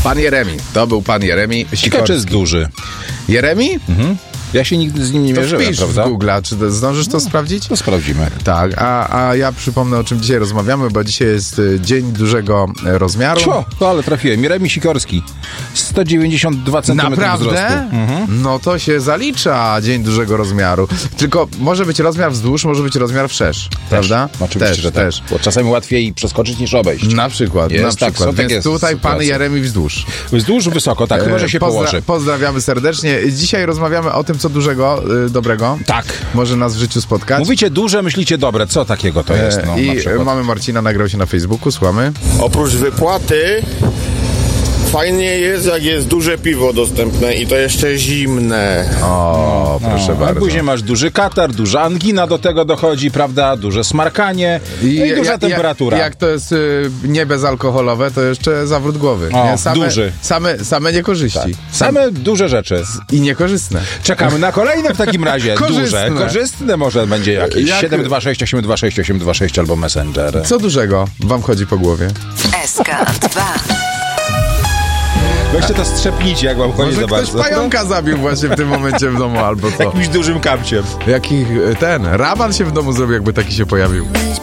Pan Jeremi. To był pan Jeremi Ciekawe, Sikorski. czy jest duży. Jeremi? Ja się nigdy z nim nie To mierzyłem, wpisz prawda? w Google'a. Czy zdążysz to sprawdzić? To sprawdzimy. Tak, a ja przypomnę, o czym dzisiaj rozmawiamy, bo dzisiaj jest Dzień Dużego Rozmiaru. Ale trafiłem. Jeremi Sikorski. 192 cm wzrostu. Naprawdę? No to się zalicza Dzień Dużego Rozmiaru. Tylko może być rozmiar wzdłuż, może być rozmiar wszerz, prawda? Oczywiście, że tak. Bo czasami łatwiej przeskoczyć niż obejść. Na przykład, Jest, na tak, przykład. są takie Więc tutaj pan sytuacje. Jeremi wzdłuż. Wzdłuż wysoko, tak. Chyba, że się położy. Pozdrawiamy serdecznie. Dzisiaj rozmawiamy o tym, co dużego, dobrego Tak. może nas w życiu spotkać. Mówicie duże, myślicie dobre. Co takiego to jest? No, na I przykład. mamy Marcina, nagrał się na Facebooku, słuchamy. Oprócz wypłaty fajnie jest, jak jest duże piwo dostępne i to jeszcze zimne. O, proszę A bardzo. później masz duży katar, duża angina do tego dochodzi, prawda? Duże smarkanie i duża temperatura. Jak to jest nie bezalkoholowe, to jeszcze zawrót głowy. O, nie? duży. Same niekorzyści. Same duże rzeczy. I niekorzystne. Czekamy na kolejne w takim razie. Korzystne. Duże. Korzystne może będzie jakieś. Jak- 726 826 826 albo Messenger. Co dużego wam chodzi po głowie? SK2. Weźcie to strzepnijcie, jak wam chodzi Może za ktoś bardzo. pająka zabił właśnie w tym momencie w domu, albo co? Jakimś dużym kapciem. Jaki raban się w domu zrobił, jakby taki się pojawił.